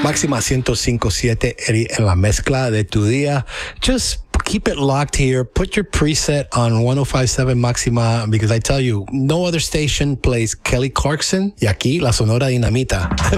Máxima 105.7 en la mezcla de tu día. Just keep it locked here. Put your preset on 105.7 Máxima, because I tell you, no other station plays Kelly Clarkson, y aquí la Sonora Dinamita.